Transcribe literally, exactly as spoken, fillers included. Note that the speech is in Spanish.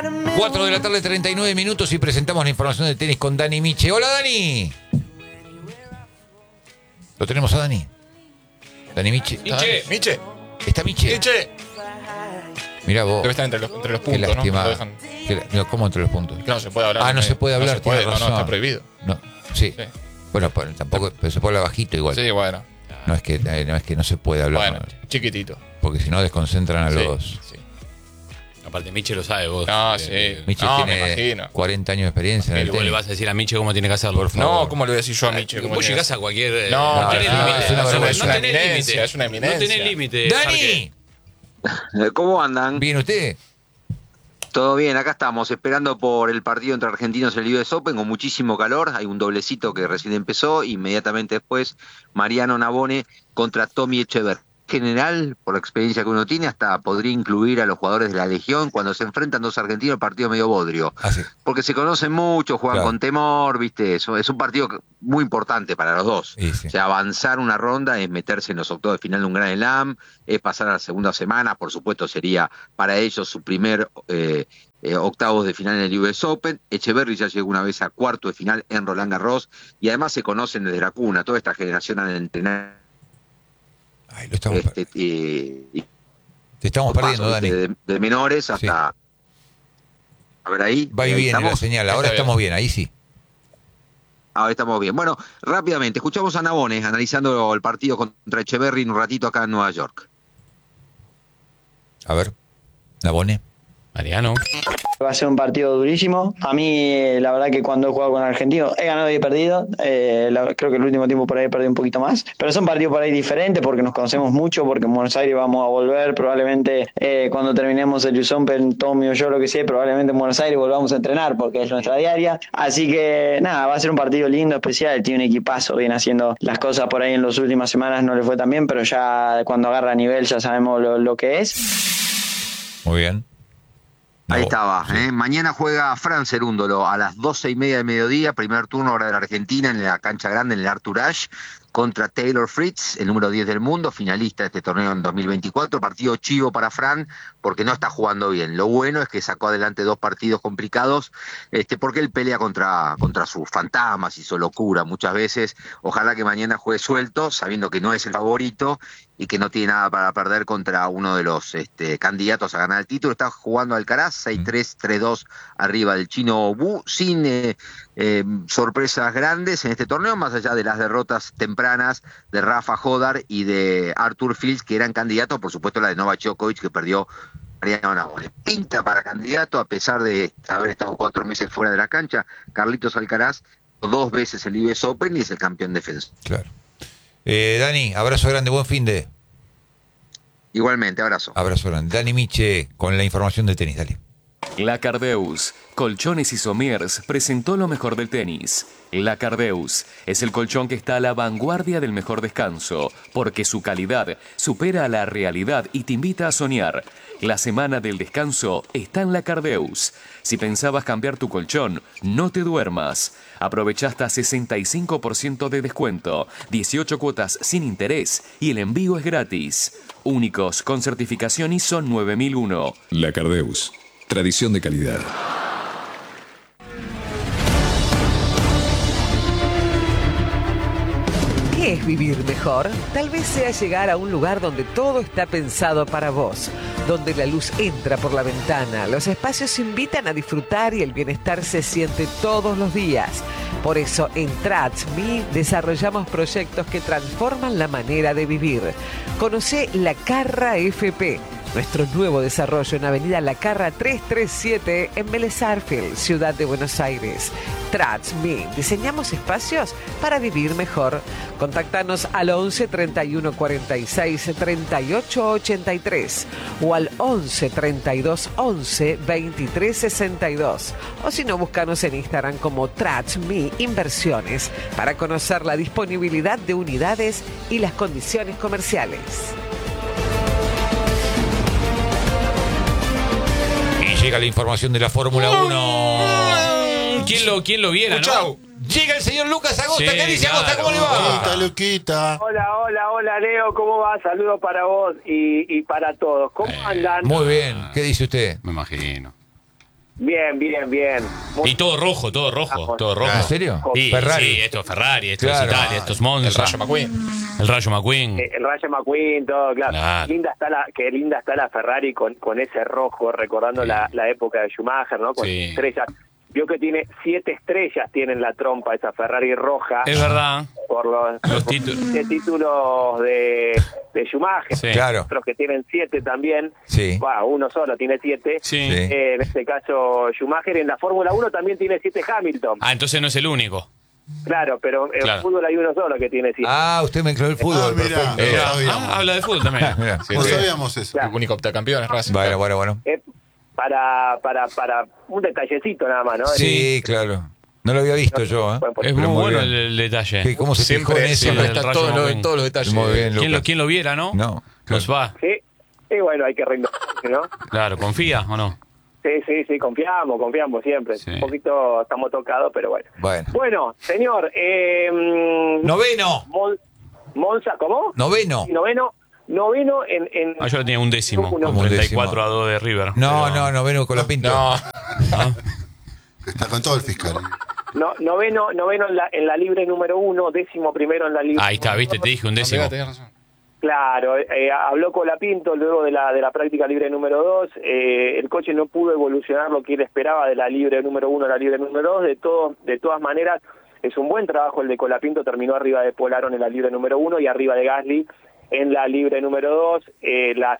cuatro de la tarde, treinta y nueve minutos, y presentamos la información de tenis con Dani Miche. Hola, Dani. ¿Lo tenemos a Dani? Dani Miche. Miche. Miche. ¿Está Miche? Miche. Mirá vos. Debe estar entre los, entre los Qué puntos, lástima. ¿no? Lo dejan... Qué, no, ¿cómo entre los puntos? Que no se puede hablar. Ah, no se puede hablar, no se puede, tiene no, no, razón. está prohibido. No, sí. Sí. Bueno, pues, tampoco, pero se puede hablar bajito igual. Sí, bueno. No es que, eh, no es que no se puede hablar. Bueno, chiquitito. Porque si no desconcentran a Sí, los... sí. Aparte, Miche lo sabe vos. No, Eh, sí. Miche No, me tiene imagino. cuarenta años de experiencia en el Vos le tenis. vas a decir a Miche cómo tiene que hacerlo, por favor. No, ¿cómo le voy a decir yo a Miche? Vos llegás a cualquier... eh, No, no tenés no, límite. es una No, vergüenza. no Es una tenés eminencia, límite. es una eminencia. No tenés límite. ¡Dani! ¿Cómo andan? ¿Bien usted? Todo bien, acá estamos esperando por el partido entre argentinos en el U S Open con muchísimo calor. Hay un doblecito que recién empezó. Inmediatamente después, Mariano Navone contra Tommy Echeverry. En general, por la experiencia que uno tiene, hasta podría incluir a los jugadores de la Legión. Cuando se enfrentan dos argentinos, el partido medio bodrio. Ah, sí. Porque se conocen mucho, juegan Claro. con temor, ¿viste? Eso es un partido muy importante para los dos. Sí, sí. O sea, avanzar una ronda es meterse en los octavos de final de un Grand Slam, es pasar a la segunda semana. Por supuesto, sería para ellos su primer eh, eh, octavos de final en el U S Open. Echeverry ya llegó una vez a cuarto de final en Roland Garros y además se conocen desde la cuna. Toda esta generación han entrenado. Ay, lo estamos, Este, y, y te estamos paso, perdiendo, ¿viste? Dani. de, de menores hasta... A ver ahí. Va y ahí viene la estamos. señal. Ahora Está bien. estamos bien, ahí sí. Ahora estamos bien. Bueno, rápidamente, escuchamos a Navone analizando el partido contra Echeverry un ratito acá en Nueva York. A ver, Navone. Mariano. Va a ser un partido durísimo. A mí, la verdad que cuando he jugado con argentinos, he ganado y he perdido. Eh, la, creo que el último tiempo por ahí he perdido un poquito más. Pero son partidos por ahí diferentes porque nos conocemos mucho, porque en Buenos Aires vamos a volver. Probablemente eh, cuando terminemos el U S Open, Tommy o yo, lo que sea, probablemente en Buenos Aires volvamos a entrenar porque es nuestra diaria. Así que nada, va a ser un partido lindo, especial. Tiene un equipazo, viene haciendo las cosas por ahí en las últimas semanas, no le fue tan bien, pero ya cuando agarra nivel ya sabemos lo, lo que es. Muy bien. Ahí Navo- estaba. sí. ¿eh? Mañana juega Fran Cerúndolo a las doce y media del mediodía, primer turno hora de la Argentina en la cancha grande, en el Arthur Ashe, contra Taylor Fritz, el número diez del mundo, finalista de este torneo en dos mil veinticuatro. Partido chivo para Fran porque no está jugando bien. Lo bueno es que sacó adelante dos partidos complicados, este, porque él pelea contra, contra sus fantasmas y su locura muchas veces. Ojalá que mañana juegue suelto, sabiendo que no es el favorito y que no tiene nada para perder contra uno de los este, candidatos a ganar el título. Está jugando Alcaraz, seis tres, tres dos arriba del chino Wu, sin eh, eh, sorpresas grandes en este torneo, más allá de las derrotas tempranas de Rafa Hodar y de Arthur Fils, que eran candidatos, por supuesto la de Novak Djokovic, que perdió Mariano Navone. Pinta para candidato, a pesar de haber estado cuatro meses fuera de la cancha. Carlitos Alcaraz, dos veces el U S Open y es el campeón defensor. Claro. Eh, Dani, abrazo grande, buen fin de. Igualmente, abrazo. Abrazo grande. Dani Miche con la información de tenis, dale. La Cardeus, Colchones y Somiers presentó lo mejor del tenis. La Cardeus es el colchón que está a la vanguardia del mejor descanso, porque su calidad supera a la realidad y te invita a soñar. La semana del descanso está en La Cardeus. Si pensabas cambiar tu colchón, no te duermas. Aprovecha hasta sesenta y cinco por ciento de descuento, dieciocho cuotas sin interés y el envío es gratis. Únicos con certificación I S O nueve mil uno. La Cardeus. Tradición de calidad. ¿Qué es vivir mejor? Tal vez sea llegar a un lugar donde todo está pensado para vos, donde la luz entra por la ventana, los espacios invitan a disfrutar y el bienestar se siente todos los días. Por eso en TransMe desarrollamos proyectos que transforman la manera de vivir. Conoce La Carra F P, nuestro nuevo desarrollo en Avenida La Carra trescientos treinta y siete en Vélez Sarsfield, Ciudad de Buenos Aires. TransMe, diseñamos espacios para vivir mejor. Contactanos al once treinta y uno cuarenta y seis treinta y ocho ochenta y tres o al once treinta y dos once veintitrés sesenta y dos. O si no, búscanos en Instagram como TransMe Inversiones para conocer la disponibilidad de unidades y las condiciones comerciales. Y llega la información de la Fórmula uno. ¿Quién lo, quién lo viera, Chau. no? Llega el señor Lucas Agosta. Sí, ¿Qué dice claro. Agosta? ¿Cómo le va? Luquita, Luquita. Hola, hola, hola Leo, ¿cómo va? Saludos para vos y, y para todos. ¿Cómo andan? Muy bien. ¿Qué dice usted? Me imagino. Bien, bien, bien. Muy Y todo rojo, todo rojo, todo rojo. ¿En serio? Sí, Ferrari. sí, esto es Ferrari, esto Claro. es Italia, esto es El Monza. Rayo McQueen. El Rayo McQueen. Eh, el Rayo McQueen, todo, claro. Claro. Linda está la, qué linda está la Ferrari con, con ese rojo, recordando Sí. la, la época de Schumacher, ¿no? Con Sí. estrellas. Vio que tiene siete estrellas, tiene en la trompa esa Ferrari roja. Es verdad. Por los, Los por títulos. siete títulos de, de Schumacher. Sí. Claro. Otros que tienen siete también. Sí. Bah, uno solo tiene siete. Sí. Sí. Eh, en este caso Schumacher. En la Fórmula uno también tiene siete Hamilton. Ah, entonces no es el único. Claro, pero en Claro. fútbol hay uno solo que tiene siete. Ah, usted me incluyó el fútbol. Ah, mira, perfecto. no Eh, sabíamos. ah, habla de fútbol también. Mira. Sí, No sí. sabíamos eso. Claro. El único octacampeón es Racing. Bueno, bueno, bueno. Eh, para, para, para un detallecito nada más, ¿no? Sí, claro. No lo había visto yo, ¿eh? Bueno, pues, Es Pero muy muy bueno bien. el, el detalle. Sí, ¿cómo se fijó en Siempre, eso? siempre el está Rayo todo en lo- McQueen. en todos los detalles. Muy bien, ¿Quién lo, Lucas. quién lo viera, no? No, Nos va. Sí, y bueno, hay que reinventarse, ¿no? Claro, ¿confía o no? Sí, sí, sí, confiamos, confiamos siempre. Sí. Un poquito estamos tocados, pero bueno. Bueno. Bueno, señor, eh, mm, Noveno. Mon- Monza, ¿cómo? Noveno. Sí, noveno, noveno en... en Ah, yo lo tenía un décimo, Uno. con Como un treinta y cuatro décimo. a dos de River. No, Pero- no, noveno con la pinta. No, ¿Ah? Está con todo el fiscal. no, noveno, noveno en la, en la libre número uno, décimo primero en la libre. Ahí está, viste, te dije un décimo. tenés razón. Claro, eh, habló Colapinto luego de la de la práctica libre número dos. Eh, el coche no pudo evolucionar lo que él esperaba de la libre número uno a la libre número dos. De todo, de todas maneras, es un buen trabajo el de Colapinto. Terminó arriba de Polaron en la libre número uno y arriba de Gasly en la libre número dos. Eh, las